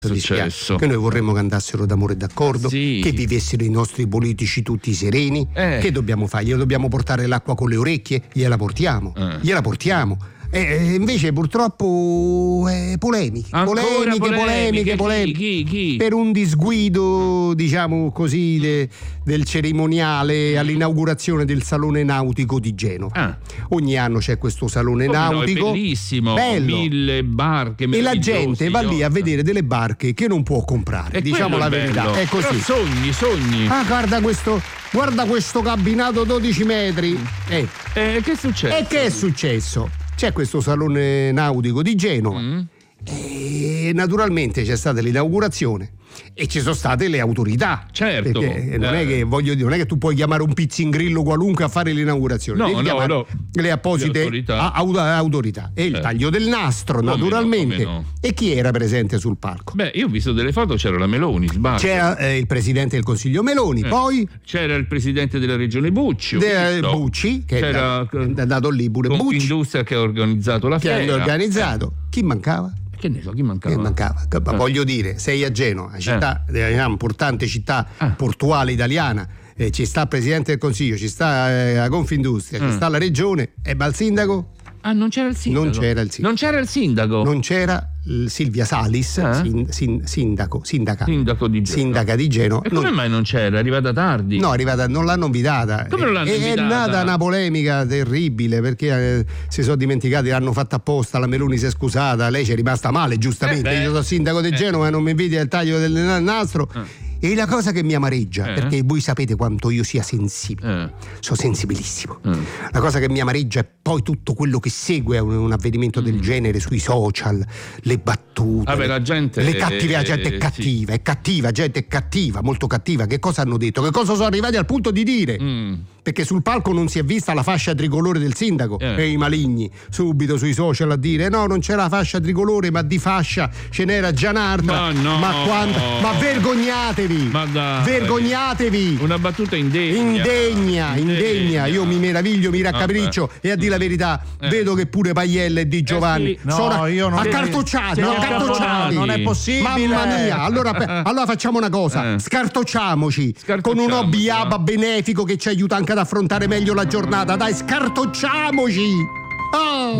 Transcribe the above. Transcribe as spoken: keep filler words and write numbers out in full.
Successo. Che noi vorremmo che andassero d'amore e d'accordo, sì. che vivessero i nostri politici tutti sereni. Eh. Che dobbiamo fare? Glielo dobbiamo portare l'acqua con le orecchie? Gliela portiamo, Eh. gliela portiamo. E invece purtroppo eh, polemiche, Ancora polemiche, polemiche, polemiche, polemiche. Chi, chi, chi? Per un disguido, diciamo così, de, del cerimoniale all'inaugurazione del Salone Nautico di Genova. Ah. Ogni anno c'è questo Salone Come no, Nautico. è bellissimo, bello. mille barche E la meravigliose, gente va lì no? a vedere delle barche che non può comprare, E diciamo quello la è verità. bello. È così. Però sogni, sogni. Ah, guarda questo, guarda questo cabinato dodici metri. Eh. Eh, che è successo? E che è successo? C'è questo Salone Nautico di Genova. Mm. E naturalmente c'è stata l'inaugurazione e ci sono state le autorità. Certo. Perché non Eh. è che voglio dire, non è che tu puoi chiamare un pizzingrillo qualunque a fare l'inaugurazione. No, Devi no, chiamare no. le apposite Le autorità. a- au- autorità. E il Eh. taglio del nastro, Come no, naturalmente. come no. E chi era presente sul palco? Beh, io ho visto delle foto, c'era la Meloni, sbaglio. C'era eh, il presidente del Consiglio Meloni, Eh. poi C'era il presidente della regione Bucci. ho De- visto. Bucci, che C'era è andato lì pure Bucci, Confindustria che ha organizzato la che fiera. hanno organizzato. Chi mancava? Che ne so, chi mancava? Che mancava? Ma Eh. voglio dire, sei a Genova, città, eh. una importante città Ah. portuale italiana, eh, ci sta il Presidente del Consiglio, ci sta eh, la Confindustria, ci Mm. sta la Regione, e ma il sindaco? Ah, non c'era il sindaco. Non c'era il sindaco. Non c'era il sindaco. Non c'era il Silvia Salis, Eh? sin- sin- sindaco, sindaca, Sindaco di Genova. sindaca di Genova. E come Non- mai non c'era? È arrivata tardi. No, è arrivata, non l'hanno invitata. Come non l'hanno E- invitata? È nata una polemica terribile perché eh, si sono dimenticati, l'hanno fatta apposta, la Meloni si è scusata, lei ci è rimasta male, giustamente. Eh beh. Io sono sindaco di Eh. Genova e non mi inviti al taglio del nastro. Eh. E la cosa che mi amareggia, Eh. perché voi sapete quanto io sia sensibile, Eh. sono sensibilissimo. Eh. La cosa che mi amareggia è poi tutto quello che segue a un, un avvenimento del genere sui social, le battute. Vabbè, le- la gente le cattive, la gente è eh, cattiva, è cattiva, gente è cattiva, molto cattiva. Che cosa hanno detto? Che cosa sono arrivati al punto di dire? Mm. Perché sul palco non si è vista la fascia tricolore del sindaco Eh. e i maligni subito sui social a dire no, non c'era la fascia tricolore, ma di fascia ce n'era già un'altra. Ma no. ma, quando, ma vergognatevi, Ma dai. vergognatevi. Una battuta indegna. Indegna, indegna, io mi meraviglio, mi raccapriccio Vabbè. e a dire la verità, Eh. vedo che pure Paiella e Di Giovanni sì. No, sono io non- accartocciati, Siete accartocciati. non è possibile. Mamma mia, allora, allora facciamo una cosa, Eh. scartocciamoci con un Scartocciamoci, hobby eh. ABBA benefico che ci aiuta anche ad affrontare meglio la giornata, dai, scartocciamoci. Oh.